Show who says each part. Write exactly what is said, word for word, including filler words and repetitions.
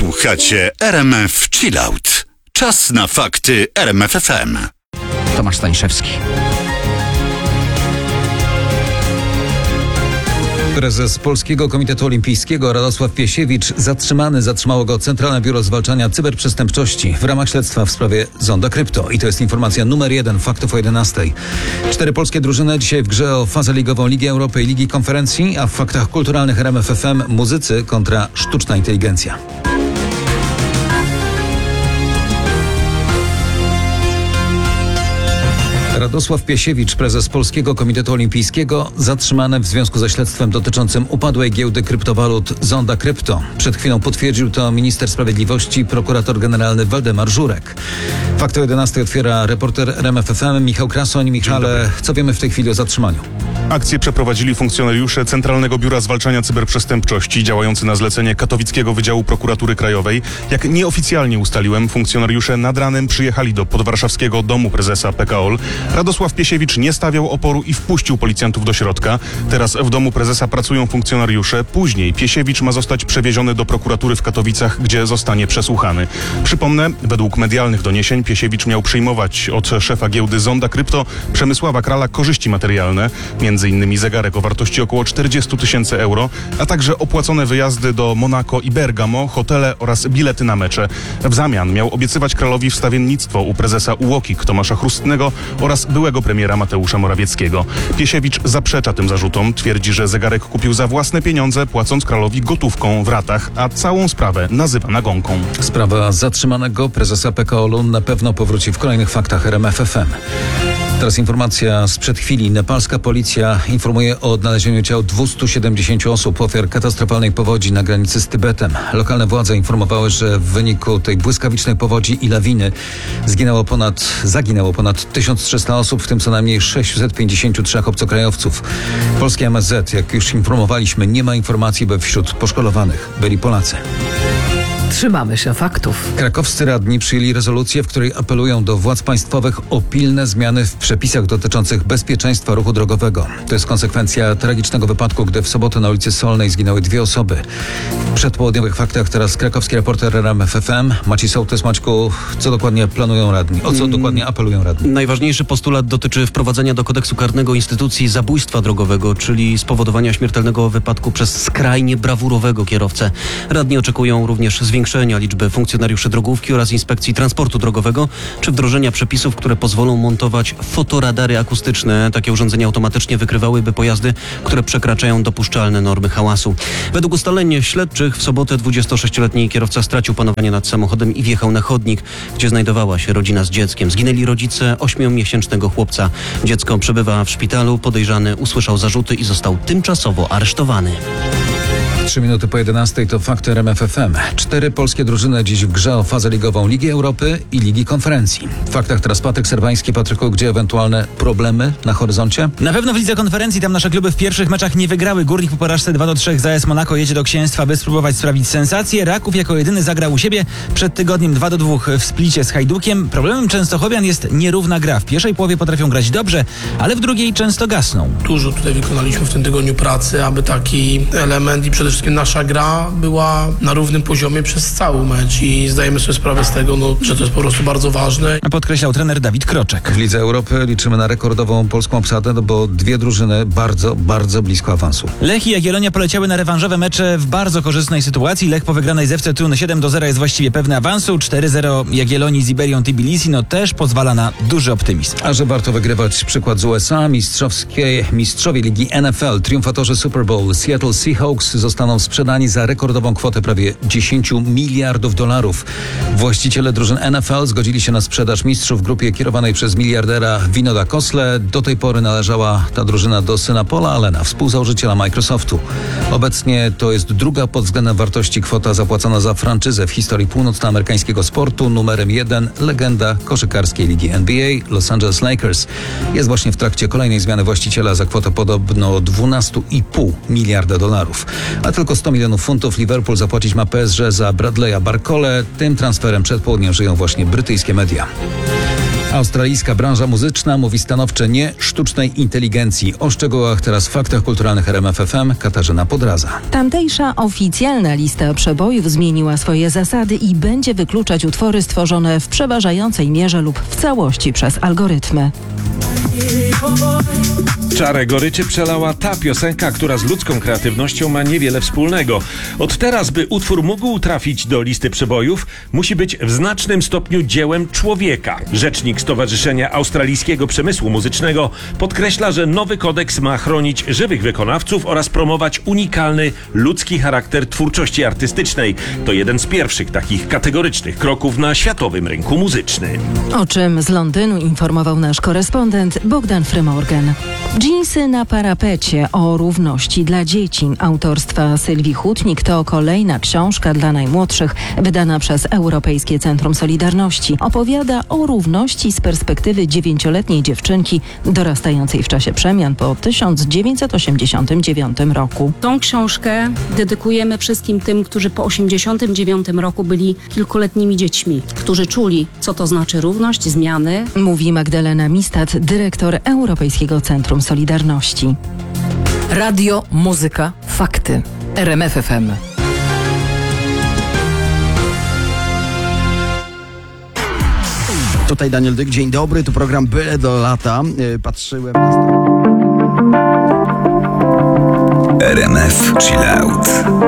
Speaker 1: Słuchacie R M F Chillout. Czas na fakty R M F F M.
Speaker 2: Tomasz Staniszewski.
Speaker 3: Prezes Polskiego Komitetu Olimpijskiego Radosław Piesiewicz zatrzymany. Zatrzymało go Centralne Biuro Zwalczania Cyberprzestępczości w ramach śledztwa w sprawie Zonda Krypto. I to jest informacja numer jeden faktów o jedenastej. Cztery polskie drużyny dzisiaj w grze o fazę ligową Ligi Europy i Ligi Konferencji, a w faktach kulturalnych R M F F M muzycy kontra sztuczna inteligencja. Radosław Piesiewicz, prezes Polskiego Komitetu Olimpijskiego, zatrzymany w związku ze śledztwem dotyczącym upadłej giełdy kryptowalut Zonda Krypto. Przed chwilą potwierdził to minister sprawiedliwości, prokurator generalny Waldemar Żurek. Fakt o jedenastej otwiera reporter R M F F M Michał Krasoń. Michale, co wiemy w tej chwili o zatrzymaniu?
Speaker 4: Akcję przeprowadzili funkcjonariusze Centralnego Biura Zwalczania Cyberprzestępczości działający na zlecenie Katowickiego Wydziału Prokuratury Krajowej. Jak nieoficjalnie ustaliłem, funkcjonariusze nad ranem przyjechali do podwarszawskiego domu prezesa P K O L. Radosław Piesiewicz nie stawiał oporu i wpuścił policjantów do środka. Teraz w domu prezesa pracują funkcjonariusze. Później Piesiewicz ma zostać przewieziony do prokuratury w Katowicach, gdzie zostanie przesłuchany. Przypomnę, według medialnych doniesień Piesiewicz miał przyjmować od szefa giełdy Zonda Krypto Przemysława Krala korzyści materialne, między innymi zegarek o wartości około czterdzieści tysięcy euro, a także opłacone wyjazdy do Monako i Bergamo, hotele oraz bilety na mecze. W zamian miał obiecywać Kralowi wstawiennictwo u prezesa U O K I K Tomasza Chrustnego oraz byłego premiera Mateusza Morawieckiego. Piesiewicz zaprzecza tym zarzutom, twierdzi, że zegarek kupił za własne pieniądze, płacąc Kralowi gotówką w ratach, a całą sprawę nazywa nagonką. Sprawa
Speaker 3: zatrzymanego prezesa P K O L-u na pewno powróci w kolejnych faktach R M F F M. Teraz informacja sprzed chwili. Nepalska policja informuje o odnalezieniu ciał dwieście siedemdziesiąt osób, ofiar katastrofalnej powodzi na granicy z Tybetem. Lokalne władze informowały, że w wyniku tej błyskawicznej powodzi i lawiny zginęło ponad, zaginęło ponad tysiąc trzysta osób, w tym co najmniej sześćset pięćdziesiąt trzy obcokrajowców. Polskie M S Z, jak już informowaliśmy, nie ma informacji, by wśród poszkolowanych byli Polacy.
Speaker 2: Trzymamy się faktów.
Speaker 3: Krakowscy radni przyjęli rezolucję, w której apelują do władz państwowych o pilne zmiany w przepisach dotyczących bezpieczeństwa ruchu drogowego. To jest konsekwencja tragicznego wypadku, gdy w sobotę na ulicy Solnej zginęły dwie osoby. W przedpołudniowych faktach teraz krakowski reporter R M F F M Maciej Sołtys. Maćku, co dokładnie planują radni? O co dokładnie apelują radni?
Speaker 5: Najważniejszy postulat dotyczy wprowadzenia do kodeksu karnego instytucji zabójstwa drogowego, czyli spowodowania śmiertelnego wypadku przez skrajnie brawurowego kierowcę. Radni oczekują również zwiększenia zwiększenia liczby funkcjonariuszy drogówki oraz Inspekcji Transportu Drogowego, czy wdrożenia przepisów, które pozwolą montować fotoradary akustyczne. Takie urządzenia automatycznie wykrywałyby pojazdy, które przekraczają dopuszczalne normy hałasu. Według ustaleń śledczych w sobotę dwudziestosześcioletni kierowca stracił panowanie nad samochodem i wjechał na chodnik, gdzie znajdowała się rodzina z dzieckiem. Zginęli rodzice ośmiomiesięcznego chłopca. Dziecko przebywa w szpitalu. Podejrzany usłyszał zarzuty i został tymczasowo aresztowany.
Speaker 3: Trzy minuty po jedenastej to fakty R M F F M. Cztery polskie drużyny dziś w grze o fazę ligową Ligi Europy i Ligi Konferencji. W faktach teraz Patryk Serwański. Patryku, gdzie ewentualne problemy na horyzoncie?
Speaker 6: Na pewno w Lidze Konferencji. Tam nasze kluby w pierwszych meczach nie wygrały. Górnik po porażce dwa do trzech z A S Monako jedzie do Księstwa, by spróbować sprawić sensację. Raków jako jedyny zagrał u siebie przed tygodniem dwa do dwóch w Splicie z Hajdukiem. Problemem częstochowian jest nierówna gra. W pierwszej połowie potrafią grać dobrze, ale w drugiej często gasną.
Speaker 7: Dużo tutaj wykonaliśmy w tym tygodniu pracy, aby taki element i przede wszystkim nasza gra była na równym poziomie przez cały mecz i zdajemy sobie sprawę z tego, no, że to jest po prostu bardzo ważne.
Speaker 6: Podkreślał trener Dawid Kroczek.
Speaker 3: W Lidze Europy liczymy na rekordową polską obsadę, no bo dwie drużyny bardzo, bardzo blisko awansu.
Speaker 6: Lech i Jagiellonia poleciały na rewanżowe mecze w bardzo korzystnej sytuacji. Lech po wygranej z F C Thun siedem do zera jest właściwie pewny awansu. cztery zero Jagiellonii z Iberią Tbilisi no też pozwala na duży optymizm.
Speaker 3: A że warto wygrywać, przykład z U S A, mistrzowskie, mistrzowie ligi N F L, triumfatorzy Super Bowl Seattle Seahawks zostaną sprzedani za rekordową kwotę prawie dziesięć miliardów dolarów. Właściciele drużyn N F L zgodzili się na sprzedaż mistrzów w grupie kierowanej przez miliardera Winoda Kosle. Do tej pory należała ta drużyna do syna Paula Allena, współzałożyciela Microsoftu. Obecnie to jest druga pod względem wartości kwota zapłacona za franczyzę w historii północnoamerykańskiego sportu. Numerem jeden legenda koszykarskiej ligi N B A Los Angeles Lakers jest właśnie w trakcie kolejnej zmiany właściciela za kwotę podobno dwanaście i pół miliarda dolarów. A tylko sto milionów funtów Liverpool zapłacić ma P S G za Bradley'a Barcole. Tym transferem przed południem żyją właśnie brytyjskie media. Australijska branża muzyczna mówi stanowcze nie sztucznej inteligencji. O szczegółach teraz w Faktach Kulturalnych R M F F M Katarzyna Podraza.
Speaker 8: Tamtejsza oficjalna lista przebojów zmieniła swoje zasady i będzie wykluczać utwory stworzone w przeważającej mierze lub w całości przez algorytmy.
Speaker 9: Czarę goryczy przelała ta piosenka, która z ludzką kreatywnością ma niewiele wspólnego. Od teraz, by utwór mógł trafić do listy przebojów, musi być w znacznym stopniu dziełem człowieka. Rzecznik Stowarzyszenia Australijskiego Przemysłu Muzycznego podkreśla, że nowy kodeks ma chronić żywych wykonawców oraz promować unikalny ludzki charakter twórczości artystycznej. To jeden z pierwszych takich kategorycznych kroków na światowym rynku muzycznym.
Speaker 8: O czym z Londynu informował nasz korespondent Bogdan Frymorgan. Dżinsy na parapecie o równości dla dzieci autorstwa Sylwii Hutnik to kolejna książka dla najmłodszych wydana przez Europejskie Centrum Solidarności. Opowiada o równości z perspektywy dziewięcioletniej dziewczynki dorastającej w czasie przemian po tysiąc dziewięćset osiemdziesiątym dziewiątym roku.
Speaker 10: Tą książkę dedykujemy wszystkim tym, którzy po osiemdziesiątym dziewiątym roku byli kilkuletnimi dziećmi, którzy czuli, co to znaczy równość, zmiany.
Speaker 8: Mówi Magdalena Mistat, dyrektor Europejskiego Centrum Solidarności.
Speaker 2: Radio, muzyka, fakty. R M F F M.
Speaker 11: Tutaj Daniel Dyk, dzień dobry, tu program Byle do lata. Yy, patrzyłem na stronę.
Speaker 1: R M F Chill Out.